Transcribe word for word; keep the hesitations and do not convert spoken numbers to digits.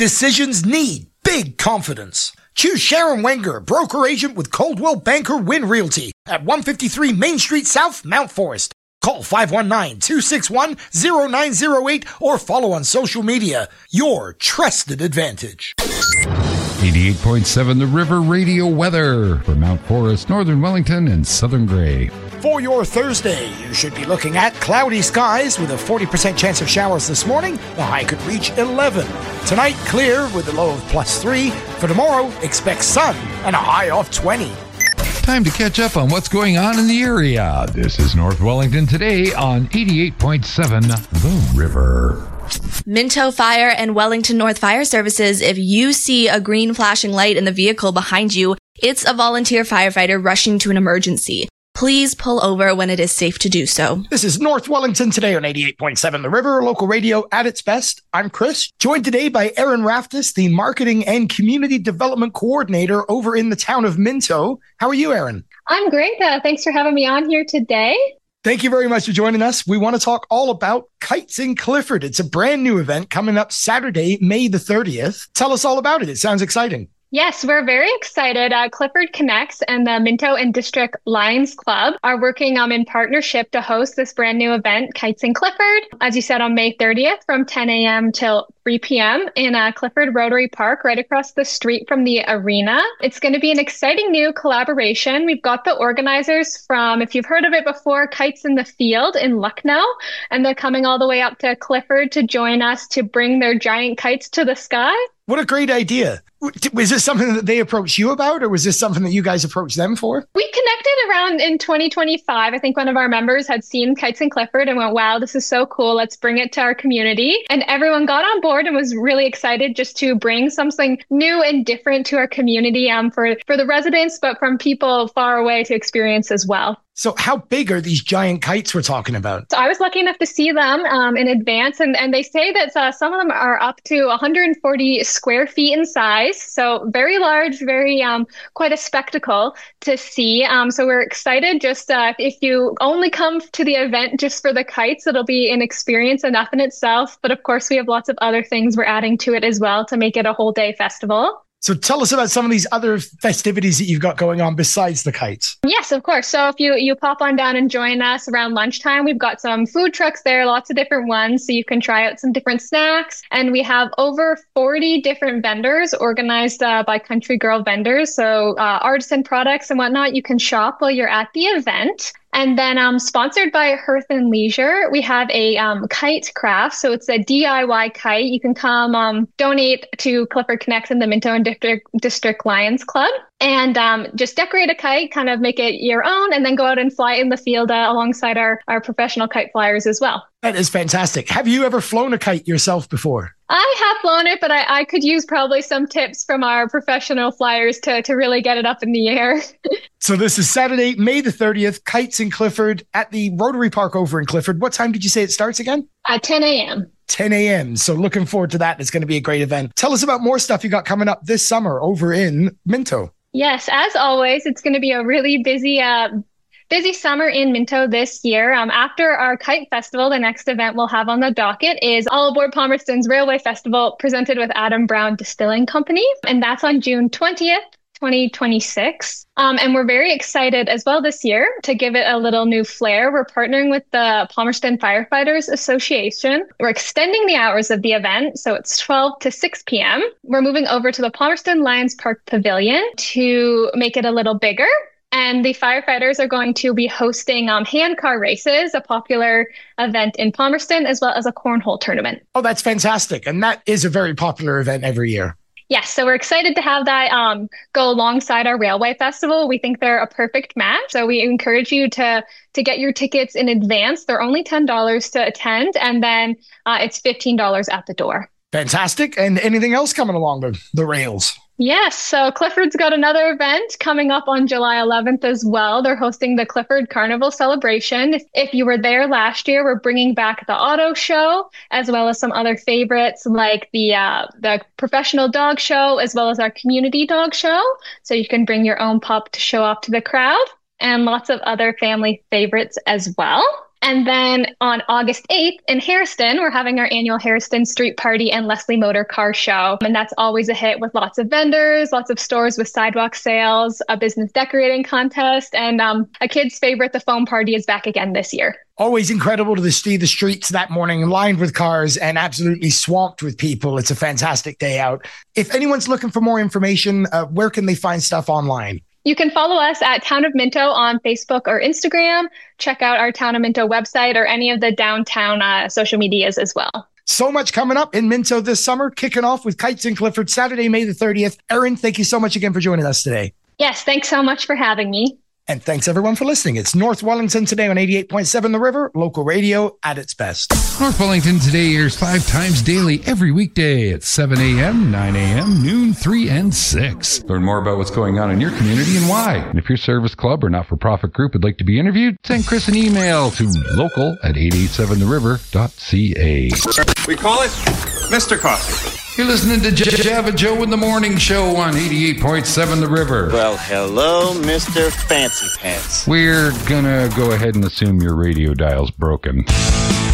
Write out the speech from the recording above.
decisions need big confidence. Choose Sharon Wenger, broker agent with Coldwell Banker Win Realty at one fifty-three Main Street South, Mount Forest. Call five one nine, two six one, zero nine zero eight or follow on social media. Your trusted advantage. eighty-eight point seven The River Radio weather for Mount Forest, Northern Wellington, and Southern Grey. For your Thursday, you should be looking at cloudy skies with a forty percent chance of showers this morning. The high could reach eleven. Tonight, clear with a low of plus three. For tomorrow, expect sun and a high of twenty. Time to catch up on what's going on in the area. This is North Wellington today on eighty-eight point seven The River. Minto Fire and Wellington North Fire Services. If you see a green flashing light in the vehicle behind you, it's a volunteer firefighter rushing to an emergency. Please pull over when it is safe to do so. This is North Wellington today on eighty-eight point seven The River, local radio at its best. I'm Chris, joined today by Erin Raftis, the Marketing and Community Development Coordinator over in the town of Minto. How are you, Erin? I'm great. Uh, thanks for having me on here today. Thank you very much for joining us. We want to talk all about Kites in Clifford. It's a brand new event coming up Saturday, May the thirtieth. Tell us all about it. It sounds exciting. Yes, we're very excited. Uh, Clifford Connects and the Minto and District Lions Club are working um, in partnership to host this brand new event, Kites in Clifford, as you said, on May thirtieth from ten a.m. till three p.m. in uh, Clifford Rotary Park, right across the street from the arena. It's going to be an exciting new collaboration. We've got the organizers from, if you've heard of it before, Kites in the Field in Lucknow, and they're coming all the way up to Clifford to join us to bring their giant kites to the sky. What a great idea. Was this something that they approached you about, or was this something that you guys approached them for? We connected around in twenty twenty-five. I think one of our members had seen Kites in Clifford and went, wow, this is so cool. Let's bring it to our community. And everyone got on board and was really excited just to bring something new and different to our community um, for, for the residents, but from people far away to experience as well. So how big are these giant kites we're talking about? So I was lucky enough to see them um, in advance, and, and they say that uh, some of them are up to one hundred forty square feet in size. So very large, very um, quite a spectacle to see. Um, so we're excited. Just uh, if you only come to the event just for the kites, it'll be an experience enough in itself. But of course, we have lots of other things we're adding to it as well to make it a whole day festival. So tell us about some of these other festivities that you've got going on besides the kites. Yes, of course. So if you, you pop on down and join us around lunchtime, we've got some food trucks there, lots of different ones. So you can try out some different snacks. And we have over forty different vendors organized uh, by Country Girl vendors. So uh, artisan products and whatnot, you can shop while you're at the event. And then um, sponsored by Hearth and Leisure, we have a um, kite craft. So it's a D I Y kite. You can come um, donate to Clifford Connects and the Minto and District, District Lions Club and um, just decorate a kite, kind of make it your own, and then go out and fly in the field uh, alongside our, our professional kite flyers as well. That is fantastic. Have you ever flown a kite yourself before? I have flown it, but I, I could use probably some tips from our professional flyers to, to really get it up in the air. So this is Saturday, May the thirtieth, Kites in Clifford at the Rotary Park over in Clifford. What time did you say it starts again? At ten a.m. ten a.m. So looking forward to that. It's going to be a great event. Tell us about more stuff you got coming up this summer over in Minto. Yes, as always, it's going to be a really busy uh Busy summer in Minto this year. Um, after our Kite Festival, the next event we'll have on the docket is All Aboard Palmerston's Railway Festival, presented with Adam Brown Distilling Company. And that's on June twentieth, twenty twenty-six. Um, and we're very excited as well this year to give it a little new flair. We're partnering with the Palmerston Firefighters Association. We're extending the hours of the event, so it's twelve to six p.m. We're moving over to the Palmerston Lions Park Pavilion to make it a little bigger. And the firefighters are going to be hosting um, handcar races, a popular event in Palmerston, as well as a cornhole tournament. Oh, that's fantastic. And that is a very popular event every year. Yes, so we're excited to have that um, go alongside our Railway Festival. We think they're a perfect match. So we encourage you to to get your tickets in advance. They're only ten dollars to attend, and then uh, it's fifteen dollars at the door. Fantastic. And anything else coming along the, the rails? Yes, so Clifford's got another event coming up on July eleventh as well. They're hosting the Clifford Carnival Celebration. If, if you were there last year, we're bringing back the auto show, as well as some other favorites like the uh, the professional dog show, as well as our community dog show. So you can bring your own pup to show off to the crowd, and lots of other family favorites as well. And then on August eighth in Hairston, we're having our annual Hairston Street Party and Leslie Motor Car Show. And that's always a hit with lots of vendors, lots of stores with sidewalk sales, a business decorating contest, and um, a kid's favorite, the foam party, is back again this year. Always incredible to see the streets that morning lined with cars and absolutely swamped with people. It's a fantastic day out. If anyone's looking for more information, uh, where can they find stuff online? You can follow us at Town of Minto on Facebook or Instagram. Check out our Town of Minto website or any of the downtown uh, social medias as well. So much coming up in Minto this summer, kicking off with Kites in Clifford, Saturday, May the thirtieth. Erin, thank you so much again for joining us today. Yes, thanks so much for having me. And thanks everyone for listening. It's North Wellington Today on eighty-eight point seven The River, local radio at its best. North Wellington Today airs five times daily every weekday at seven a.m., nine a.m., noon, three, and six. Learn more about what's going on in your community and why. And if your service club or not-for-profit group would like to be interviewed, send Chris an email to local at eight eight seven the river dot c a. We call it Mister Coffee. You're listening to J- Java Joe in the Morning Show on eighty-eight point seven The River. Well, hello, Mister Fancy Pants. We're gonna go ahead and assume your radio dial's broken.